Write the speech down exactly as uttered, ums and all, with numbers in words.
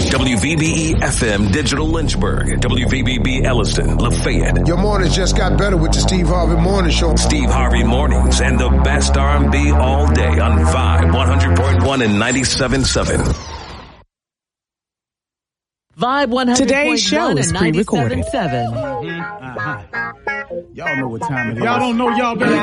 W V B E F M Digital Lynchburg, W V B B Elliston, Lafayette. Your mornings just got better with the Steve Harvey Morning Show. Steve Harvey Mornings and the best R and B all day on Vibe one hundred point one and ninety-seven point seven. Vibe one hundred point one Today's show is pre-recorded. seven. Uh-huh. Y'all know what time it is. Y'all don't know y'all better